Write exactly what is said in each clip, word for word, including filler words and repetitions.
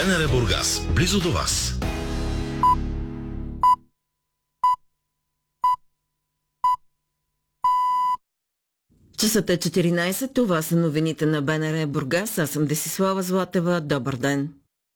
БНР Бургас, близо до вас. Часът е четиринайсет, това са новините на БНР Бургас. Аз съм Десислава Златева. Добър ден!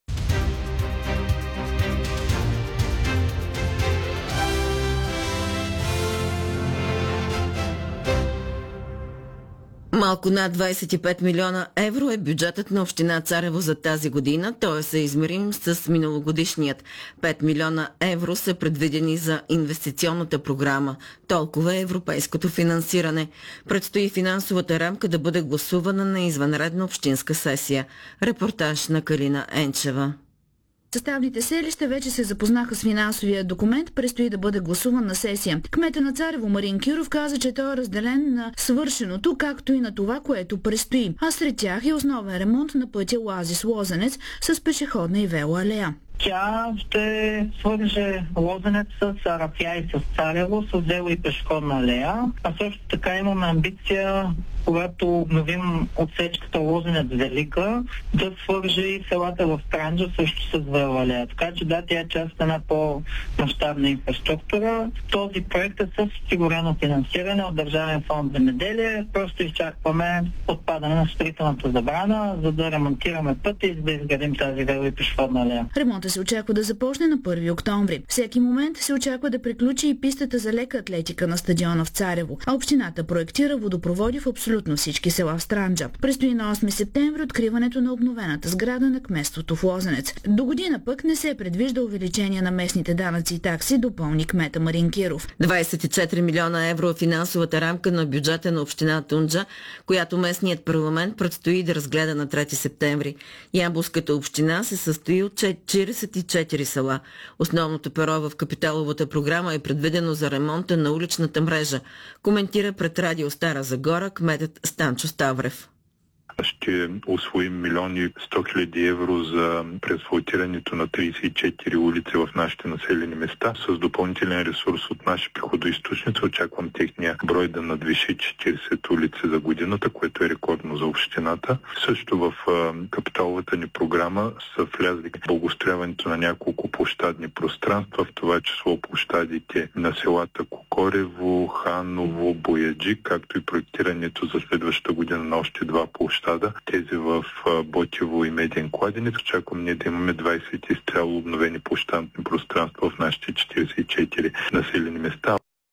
Малко над двайсет и пет милиона евро е бюджетът на община Царево за тази година. Той е съизмерим с миналогодишният. пет милиона евро са предвидени за инвестиционната програма. Толкова е европейското финансиране. Предстои финансовата рамка да бъде гласувана на извънредна общинска сесия. Репортаж на Калина Енчева. Съставните селища вече се запознаха с финансовия документ, предстои да бъде гласуван на сесия. Кмета на Царево Марин Киров каза, че той е разделен на свършеното, както и на това, което предстои. А сред тях е основен ремонт на пътя Оазис-Лозенец с пешеходна и велоалея. Тя ще свърже Лозенец с Арафя и с Царево, с вело и пешеходна алея. А също така имаме амбиция, когато обновим отсечката Лозенец-Велика, да свърже и селата в Странджа също с велоалея. Така че да, тя е част от една по-мащабна инфраструктура. Този проект е с осигурено финансиране от Държавен фонд земеделие. Просто изчакваме отпадане на строителната забрана, за да ремонтираме пътя и за да изградим тази вело и пешеходна алея. Ремонтът се очаква да започне на първи октомври. Всеки момент се очаква да приключи и пистата за лека атлетика на стадиона в Царево, а общината проектира водопроводи в абсолютно всички села в Странджа. Предстои на осми септември откриването на обновената сграда на кметството в Лозенец. До година пък не се предвижда увеличение на местните данъци и такси, допълни кмета Марин Киров. двайсет и четири милиона евро е финансовата рамка на бюджета на община Тунджа, която местният парламент предстои да разгледа на трети септември. Ямболската община се състои от четирийсет и четири села. Основното перо в капиталовата програма е предвидено за ремонта на уличната мрежа, коментира пред радио Стара Загора кметът Станчо Ставрев. Ще усвоим милиони сто хиляди евро за преасфалтирането на трийсет и четири улици в нашите населени места. С допълнителен ресурс от наши приходоизточници очаквам техния брой да надвиши четирийсет улици за годината, което е рекордно за общината. Също в капиталовата ни програма са влязли благоустрояването на няколко площадни пространства, в това число площадите на селата Кокорево, Ханово, Бояджик, както и проектирането за следващата година на още два площада. Тези в Ботево и Меден кладенец. Очаквам ние да имаме двайсет изцяло обновени площадни пространства в нашите четирийсет и четири населени места.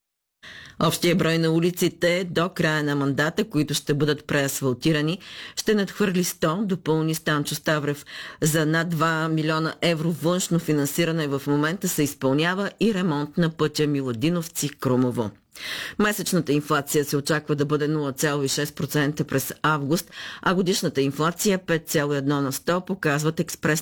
Общия брой на улиците до края на мандата, които ще бъдат преасфалтирани, ще надхвърли сто, допълни Станчо Ставрев. За над два милиона евро външно финансиране в момента се изпълнява и ремонт на пътя Миладиновци-Крумово. Месечната инфлация се очаква да бъде нула цяло и шест процента през август, а годишната инфлация пет цяло и едно на сто, показват експрес